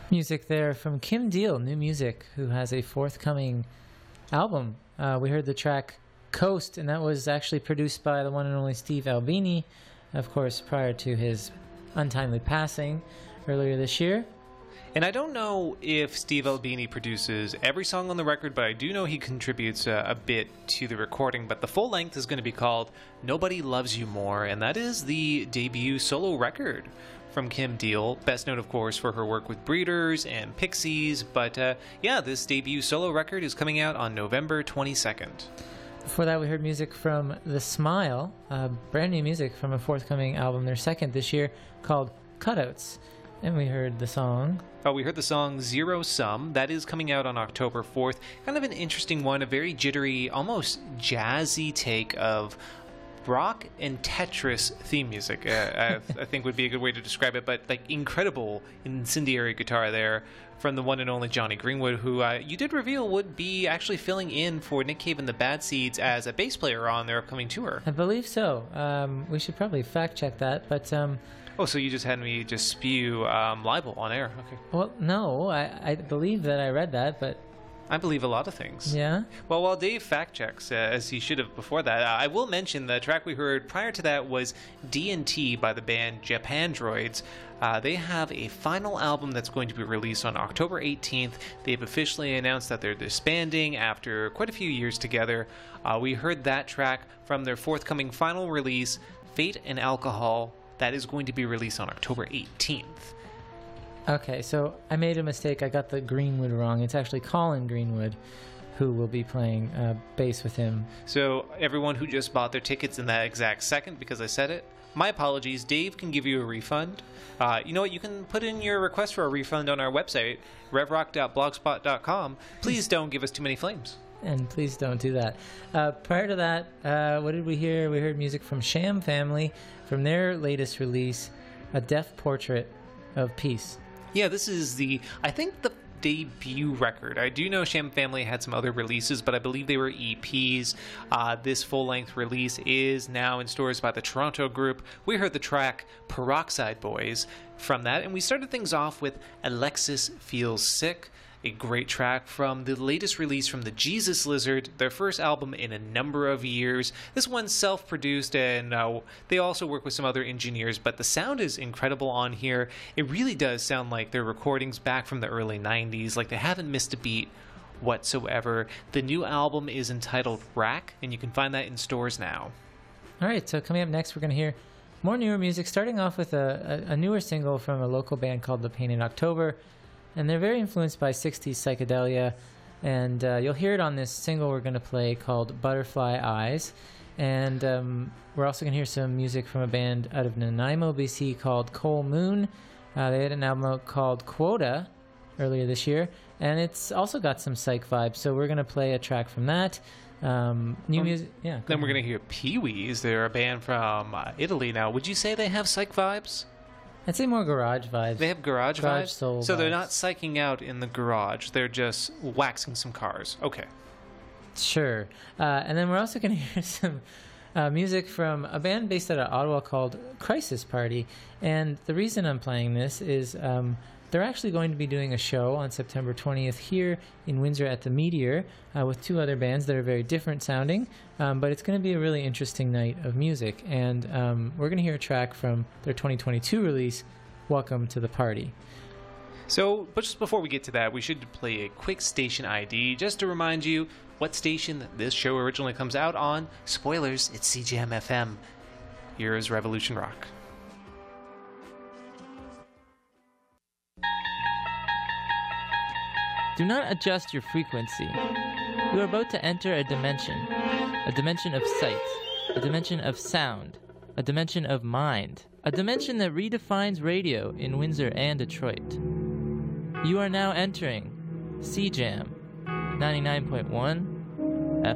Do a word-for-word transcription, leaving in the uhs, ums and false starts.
Music there from Kim Deal, new music, who has a forthcoming album. Uh, we heard the track Coast, and that was actually produced by the one and only Steve Albini, of course, prior to his untimely passing earlier this year. And I don't know if Steve Albini produces every song on the record, but I do know he contributes uh, a bit to the recording. But the full length is going to be called Nobody Loves You More, and that is the debut solo record from Kim Deal. Best known, of course, for her work with Breeders and Pixies. But uh, yeah, this debut solo record is coming out on November twenty-second. Before that, we heard music from The Smile, uh, brand new music from a forthcoming album, their second this year, called Cutouts. And we heard the song. Oh, we heard the song Zero Sum. That is coming out on October fourth. Kind of an interesting one, a very jittery, almost jazzy take of rock and Tetris theme music, uh, I, I think would be a good way to describe it. But like incredible incendiary guitar there from the one and only Jonny Greenwood, who uh, you did reveal would be actually filling in for Nick Cave and the Bad Seeds as a bass player on their upcoming tour. I believe so. Um, we should probably fact check that, but... Um, oh, so you just had me just spew um, libel on air. Okay. Well, no, I, I believe that I read that, but... I believe a lot of things. Yeah? Well, while Dave fact checks, uh, as he should have before that, uh, I will mention the track we heard prior to that was D and T by the band Japandroids. Uh, they have a final album that's going to be released on October eighteenth. They've officially announced that they're disbanding after quite a few years together. Uh, we heard that track from their forthcoming final release, Fate and Alcohol. That is going to be released on October eighteenth. Okay, so I made a mistake. I got the Greenwood wrong. It's actually Colin Greenwood who will be playing uh, bass with him. So everyone who just bought their tickets in that exact second because I said it, my apologies. Dave can give you a refund. Uh, you know what? You can put in your request for a refund on our website, rev rock dot blogspot dot com. Please don't give us too many flames. And please don't do that. Uh, prior to that, uh, what did we hear? We heard music from Sham Family from their latest release, A Deaf Portrait of Peace. Yeah, this is the, I think, the debut record. I do know Sham Family had some other releases, but I believe they were E Ps. Uh, this full-length release is now in stores by the Toronto group. We heard the track Peroxide Boys from that, and we started things off with Alexis Feels Sick, a great track from the latest release from the Jesus Lizard, their first album in a number of years. This one's self-produced, and uh, they also work with some other engineers, but the sound is incredible on here. It really does sound like their recordings back from the early nineties, like they haven't missed a beat whatsoever. The new album is entitled Rack, and you can find that in stores now. All right, so coming up next, we're going to hear more newer music, starting off with a, a, a newer single from a local band called The Painted October. And they're very influenced by sixties psychedelia, and uh, you'll hear it on this single we're going to play called Butterfly Eyes. And um, we're also going to hear some music from a band out of Nanaimo, B C called Coal Moon. Uh, they had an album out called Quota earlier this year, and it's also got some psych vibes, so we're going to play a track from that. Um, new um, music, yeah. Then we're going to hear Pee-wees. They're a band from uh, Italy now. Would you say they have psych vibes? I'd say more garage vibes. They have garage, garage vibes? Soul so vibes. They're not psyching out in the garage. They're just waxing some cars. Okay. Sure. Uh, and then we're also going to hear some uh, music from a band based out of Ottawa called Crisis Party. And the reason I'm playing this is um, they're actually going to be doing a show on September twentieth here in Windsor at the Meteor uh, with two other bands that are very different sounding. Um, but it's going to be a really interesting night of music. And um, we're going to hear a track from their twenty twenty-two release, Welcome to the Party. So, but just before we get to that, we should play a quick station I D just to remind you what station this show originally comes out on. Spoilers, it's C J M F M. Here is Revolution Rock. Do not adjust your frequency. You are about to enter a dimension. A dimension of sight. A dimension of sound. A dimension of mind. A dimension that redefines radio in Windsor and Detroit. You are now entering C J A M ninety-nine point one